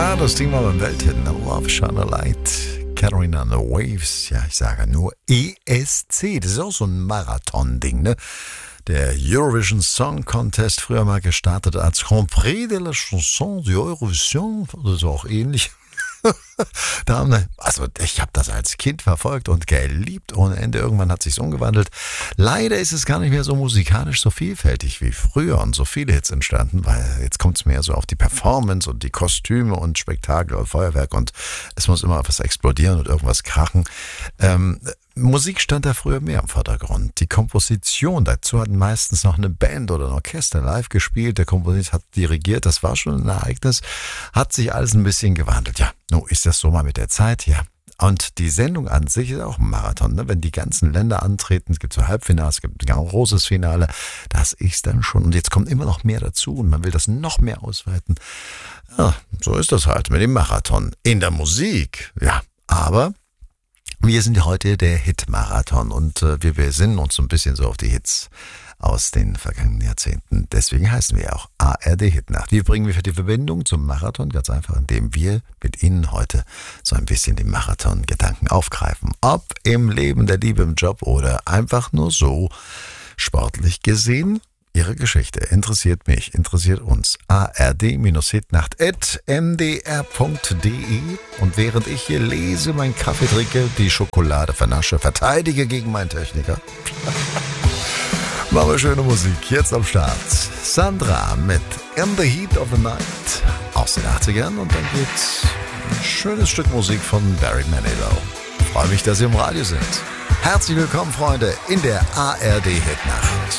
Das Ding war beim Welthit. No Love Shine a Light. Catherine on the Waves. Ja, ich sage nur ESC. Das ist auch so ein Marathon-Ding, ne? Der Eurovision Song Contest, früher mal gestartet als Grand Prix de la Chanson de Eurovision oder so auch ähnlich. Ich habe das als Kind verfolgt und geliebt ohne Ende. Irgendwann hat sich's umgewandelt. Leider ist es gar nicht mehr so musikalisch so vielfältig wie früher und so viele Hits entstanden, weil jetzt kommt es mehr so auf die Performance und die Kostüme und Spektakel und Feuerwerk und es muss immer was explodieren und irgendwas krachen. Musik stand da früher mehr im Vordergrund. Die Komposition dazu hat meistens noch eine Band oder ein Orchester live gespielt. Der Komponist hat dirigiert, das war schon ein Ereignis. Hat sich alles ein bisschen gewandelt. Ja, nun ist das so mal mit der Zeit, ja. Und die Sendung an sich ist auch ein Marathon, ne? Wenn die ganzen Länder antreten, es gibt so Halbfinale, es gibt ein großes Finale, das ist dann schon. Und jetzt kommt immer noch mehr dazu und man will das noch mehr ausweiten. Ja, so ist das halt mit dem Marathon. In der Musik, ja, aber wir sind heute der Hit-Marathon und wir besinnen uns so ein bisschen so auf die Hits aus den vergangenen Jahrzehnten. Deswegen heißen wir auch ARD Hitnacht. Wie bringen wir für die Verbindung zum Marathon? Ganz einfach, indem wir mit Ihnen heute so ein bisschen den Marathon-Gedanken aufgreifen. Ob im Leben, der Liebe, im Job oder einfach nur so sportlich gesehen. Ihre Geschichte interessiert mich, interessiert uns. ard-hitnacht@mdr.de. Und während ich hier lese, meinen Kaffee trinke, die Schokolade vernasche, verteidige gegen meinen Techniker. Machen wir schöne Musik. Jetzt am Start. Sandra mit In the Heat of the Night aus den 80ern. Und dann gibt's ein schönes Stück Musik von Barry Manilow. Freue mich, dass Sie im Radio sind. Herzlich willkommen, Freunde, in der ARD Hitnacht.